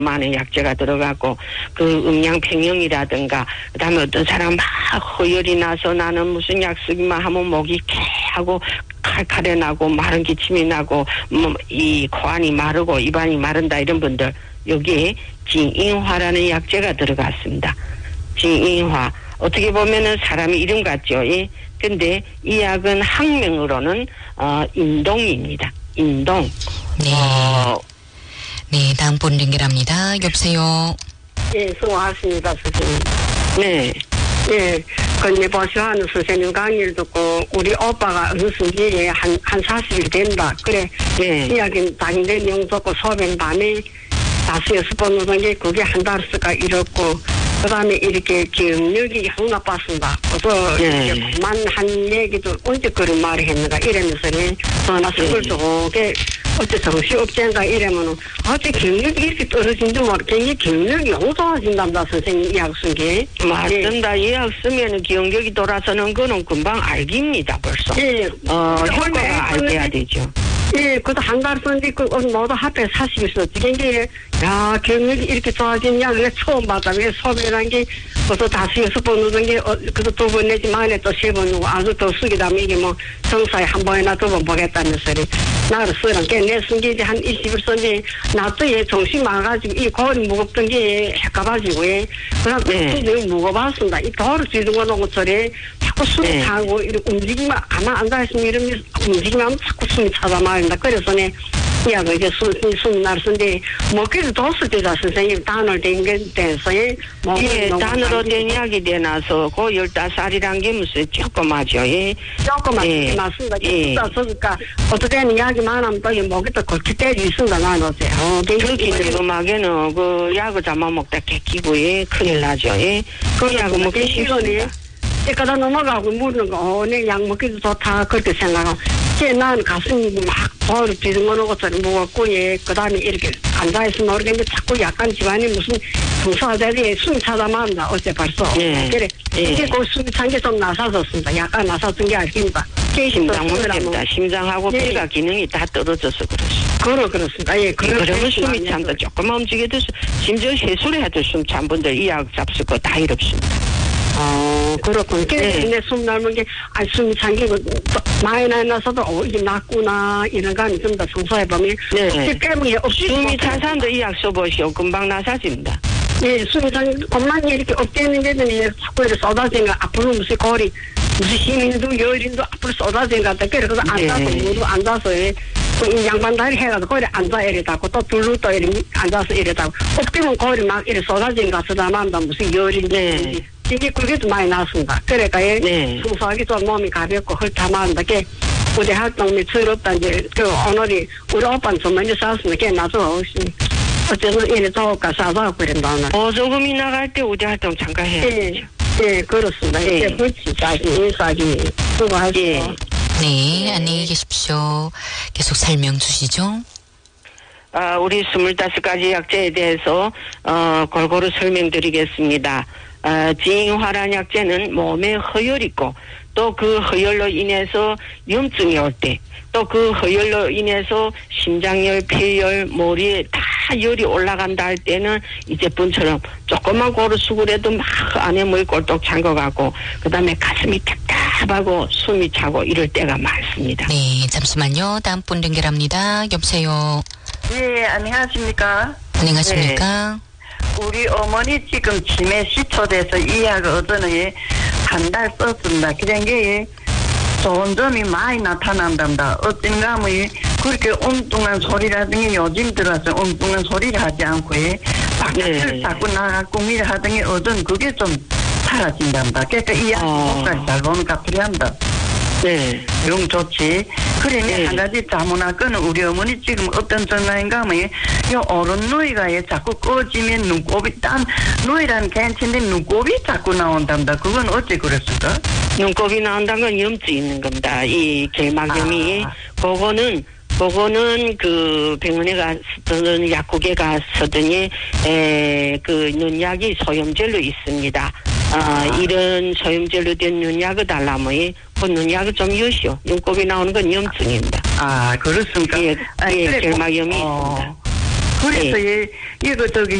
많은 약재가 들어가고 그 음양평형이라든가 그다음에 어떤 사람 막 허열이 나서 나는 무슨 약 쓰기만 하면 목이 개하고 칼칼해 나고 마른 기침이 나고 뭐 이 코안이 마르고 입안이 마른다 이런 분들 여기에 진인화라는 약재가 들어갔습니다. 진인화 어떻게 보면은 사람의 이름 같죠. 예? 근데 이 약은 학명으로는 인동입니다. 인동. 네. 네, 다음 분 연결합니다. 여보세요. 예, 수고하십니다, 선생님. 네. 예, 건네보시하는 선생님 강의를 듣고, 우리 오빠가 응승기에 한 40일 된다. 그래, 네. 이야기는 당일에 영도고 소변 밤에 5-6번 오던 게 그게 한 달 쓰가 이렇고, 그 다음에 이렇게 기억력이 형 나빴습니다. 그래서 네. 그만 한 얘기도 언제 그런 말을 했는가 이러면서 전화 속을 두게 어째 정신없지인가 이러면은 어째 기억력이 이렇게 떨어진지 모르겠는데 기억력이 너무 좋아진답니다. 선생님 이약 쓴 게. 맞습니다. 이 약 쓰면 기억력이 돌아서는 거는 금방 알깁니다 벌써. 예. 효과가 알게야 되죠. 예, 그도 한 달 썼는데, 모두 합해 40일 썼지. 이게, 야, 기억력이 이렇게 좋아지냐, 그게 처음 받아. 왜 소변한 게, 그것도 5-6번 오던 게, 그도 2번 내지 만에 또 3번 오고, 아주 더 쓰기 다음에 이게 뭐, 성사에 한 번이나 2번 보겠다는 소리. 나를 쓰란 게, 내 쓴 게 이제 한 20일 썼는데, 나도 얘 정신 많아가지고, 이 골이 무겁던 게 헷가가지고, 예. 그럼, 네. 무거워봤습니다. 이 돌을 쥐는 놓고 저래, 자꾸 숨이 차고, 이렇게 움직이면, 가만 앉아있으면 이러면, 움직이면 자꾸 숨이 차다 말입니다. 그래서 내, 이야기 이제 숨이 날쓰는데, 먹기도 뒀을 때다, 선생님. 단을 된 게 돼서, 예. 예, 단으로 된 약이 되나서, 그 15살이란 게 무슨 조그마죠, 예. 조그만, 예. 맞습니다. 예. 그러니까, 어떻게 하는 이야기만 하면 또, 목이 또 그렇게 때리 있습니다, 나는 어제. 특히 늙음하게는 그 약을 잡아먹다 깨끼고, 예. 큰일 나죠, 예. 그 약을 먹기 쉽습니다. 깨끗하다 넘어가고 물는 거, 내 약 먹기도 좋다, 그렇게 생각하고. 나는 가슴이 막 돌을 뒤집어놓은 것처럼 무겁고, 예, 그 다음에 이렇게 앉아있으면 모르겠는데 자꾸 약간 집안이 무슨 풍사자리에 숨이 차다 말입니다, 어제 벌써. 예. 그래. 예. 이제 그 숨이 찬 게 좀 나사졌습니다. 약간 나사진 게 아닙니다. 심장 문제입니다. 심장하고 예. 폐가 기능이 다 떨어져서 그렇습니다. 그렇습니다. 예, 그러면 숨이 찬다. 조금만 움직여도 심지어 해수를 해도 숨 찬 분들 이 약 잡술 거 다 이렇습니다. 그렇군. 내 숨 넓은 게, 숨이 찬 게, 많이 나서도, 이게 낫구나, 이런 감이 듭니다. 청소해보면. 네. 깨물이 없이. 숨이 찬 사람도 이 약 써보시오. 금방 나사집니다. 예, 숨이 찬, 엄마는 이렇게 업되는데도 자꾸 이렇게 쏟아지니까 앞으로 무슨 골이, 무슨 힘인도 열인도 앞으로 쏟아지니까. 그래서 앉아서, 모두 앉아서, 양반 다리 해가지고 거기 앉아 이래다고 또 둘로 또 이렇게 앉아서 이래다고 없으면 거기 막 이렇게 쏟아지니까 쓰다만다 무슨 열인지 이게 그게도 많이 났습니다. 그러니까 청소하기 좀 몸이 가볍고 헐타만다 게 우리 활동이 즐겁다 이제 그 오늘이 우리 오빠는 좀 먼저 쌌으면 걔 나도 어째서 이래 좋을까 싸서 그런다 오늘. 보조금이 나갈 때 우리 활동 잠깐 해야죠. 예, 그렇습니다. 예, 그렇지. 싸기 수고하시죠. 네, 안녕히 계십시오. 계속 설명 주시죠. 우리 25가지 약재에 대해서 골고루 설명드리겠습니다. 진화란 약재는 몸에 허혈이 있고 또 그 허혈로 인해서 염증이 올 때 또 그 허혈로 인해서 심장열, 폐열, 머리에 다 열이 올라간다 할 때는 이 제품처럼 조금만 고루 수그려도 막 안에 물이 꼴떡 찬 것 같고 그 다음에 가슴이 답답하고 숨이 차고 이럴 때가 많습니다. 네, 잠시만요. 다음 분 연결합니다. 여보세요. 예, 안녕하십니까? 안녕하십니까? 네. 우리 어머니 지금 치매 시초돼서 이 약을 어쩌는 한 달 썼습니다. 그런 게 좋은 점이 많이 나타난답니다. 어쩐가 하면 그렇게 엉뚱한 소리라든지 요즘 들어서 엉뚱한 소리를 하지 않고 바깥을 자꾸 나가고 미를 하더니 어떤 그게 좀 사라진답니다. 그러니까 이 약이 효과가 잘 보니까 필요합니다. 네. 영 좋지. 그러면 한 가지 자문할 거는 우리 어머니 지금 어떤 전화인가 하면 요 오른 누이가 자꾸 꺼지면 눈곱이 누이라는 괜찮은데 눈곱이 자꾸 나온답니다. 그건 어째 그랬을까? 눈곱이 나온다는 건 염증이 있는 겁니다. 이 결막염이 그거는 그 병원에 가서든 약국에 가서더니 그 눈약이 소염젤로 있습니다. 이런 소염젤로 된 눈약을 달라면 그 눈약을 좀 여시오. 눈곱이 나오는 건 염증입니다. 그렇습니까? 결막염이 있습니다. 그래서 이거 저기